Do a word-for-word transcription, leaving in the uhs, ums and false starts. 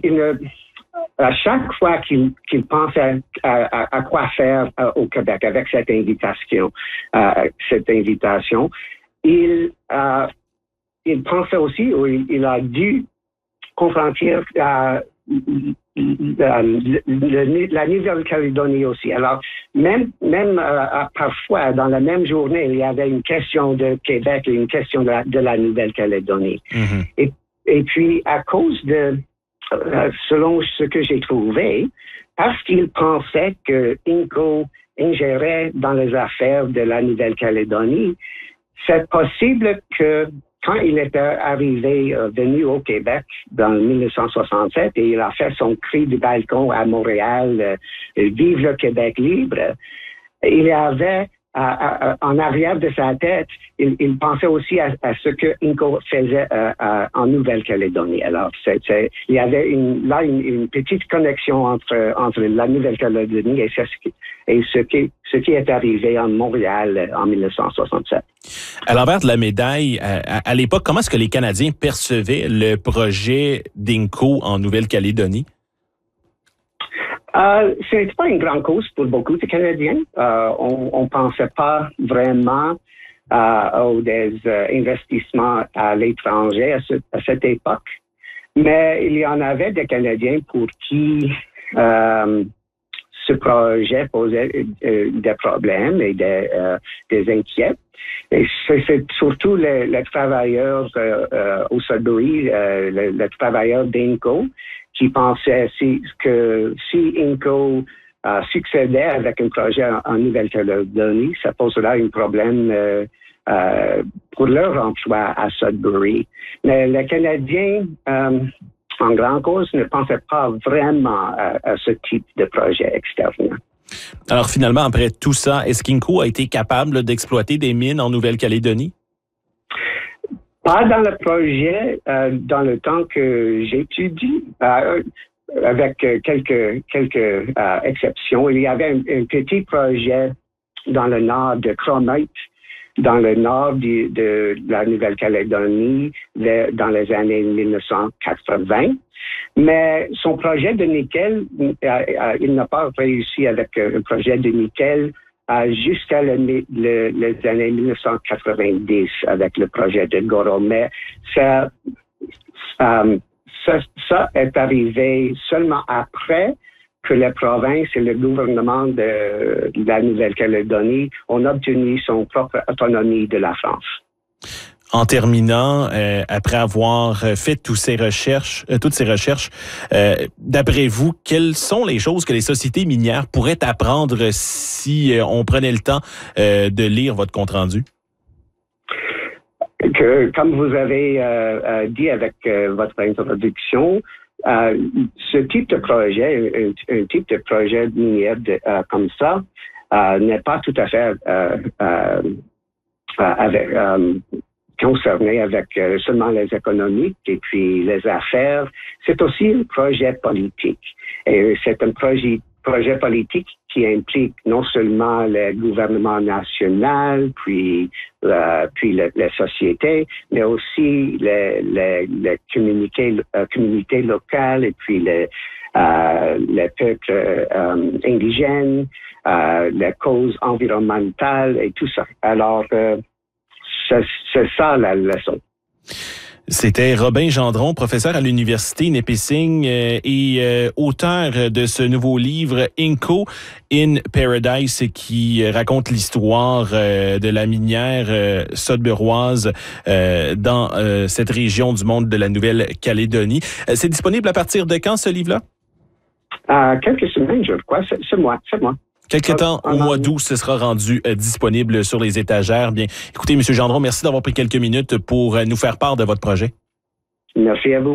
il ne, à chaque fois qu'il, qu'il pense à, à, à quoi faire euh, au Québec avec cette invitation, euh, cette invitation, il, euh, il pensait aussi, ou il, il a dû confronter euh, la, la Nouvelle-Calédonie aussi. Alors, même, même euh, parfois, dans la même journée, il y avait une question de Québec et une question de la, de la Nouvelle-Calédonie. Mm-hmm. Et, et puis, à cause de, euh, selon ce que j'ai trouvé, parce qu'il pensait que Inco ingérait dans les affaires de la Nouvelle-Calédonie, c'est possible que quand il était arrivé, euh, venu au Québec dans dix-neuf cent soixante-sept et il a fait son cri du balcon à Montréal, euh, « Vive le Québec libre », il y avait à, à, en arrière de sa tête, il, il pensait aussi à, à ce que Inco faisait euh, à, en Nouvelle-Calédonie. Alors, c'est, c'est, il y avait une, là une, une petite connexion entre, entre la Nouvelle-Calédonie et, ce qui, et ce, qui, ce qui est arrivé en Montréal en dix-neuf cent soixante-sept. À l'envers de la médaille, à, à, à l'époque, comment est-ce que les Canadiens percevaient le projet d'Inco en Nouvelle-Calédonie? Euh, ce n'était pas une grande cause pour beaucoup de Canadiens. Euh, on ne pensait pas vraiment euh, aux des euh, investissements à l'étranger à, ce, à cette époque. Mais il y en avait des Canadiens pour qui euh, ce projet posait euh, des problèmes et des, euh, des inquiétudes. Et c'est, c'est surtout les, les travailleurs euh, euh, au Sudbury, euh, les, les travailleurs d'Inco, qui pensaient si, que si Inco euh, succédait avec un projet en, en Nouvelle-Calédonie, ça poserait un problème euh, euh, pour leur emploi à Sudbury. Mais les Canadiens, euh, en grande cause, ne pensaient pas vraiment à, à ce type de projet externe. Alors finalement, après tout ça, est-ce qu'Inco a été capable d'exploiter des mines en Nouvelle-Calédonie? Pas dans le projet, euh, dans le temps que j'étudie, euh, avec quelques quelques euh, exceptions. Il y avait un, un petit projet dans le nord de Cromite, dans le nord du, de la Nouvelle-Calédonie, de, dans les années dix-neuf cent quatre-vingts. Mais son projet de nickel, euh, euh, il n'a pas réussi avec un projet de nickel Euh, jusqu'à le, le, les années dix-neuf cent quatre-vingt-dix avec le projet de Goro. Mais ça, euh, ça, ça est arrivé seulement après que les provinces et le gouvernement de, de la Nouvelle-Calédonie ont obtenu son propre autonomie de la France. En terminant, euh, après avoir fait toutes ces recherches, euh, toutes ces recherches, euh, d'après vous, quelles sont les choses que les sociétés minières pourraient apprendre si euh, on prenait le temps euh, de lire votre compte-rendu? Que, comme vous avez euh, euh, dit avec euh, votre introduction, euh, ce type de projet, un, un type de projet minier de, euh, comme ça, euh, n'est pas tout à fait euh, euh, avec euh, concerné avec euh, seulement les économiques et puis les affaires. C'est aussi un projet politique. Et c'est un projet, projet politique qui implique non seulement le gouvernement national, puis, euh, puis le, les sociétés, mais aussi les, les, les communautés, euh, communautés locales et puis les, euh, les peuples euh, indigènes, euh, les causes environnementales et tout ça. Alors, euh, C'est, c'est ça la leçon. C'était Robin Gendron, professeur à l'Université Nipissing euh, et euh, auteur de ce nouveau livre Inco in Paradise qui raconte l'histoire euh, de la minière euh, sudburoise euh, dans euh, cette région du monde de la Nouvelle-Calédonie. Euh, c'est disponible à partir de quand ce livre-là? Euh, quelques semaines, je crois. C'est, c'est moi, c'est moi. Quelque temps, au mois d'août, ce sera rendu euh, disponible sur les étagères. Bien, écoutez, M. Gendron, merci d'avoir pris quelques minutes pour euh, nous faire part de votre projet. Merci à vous.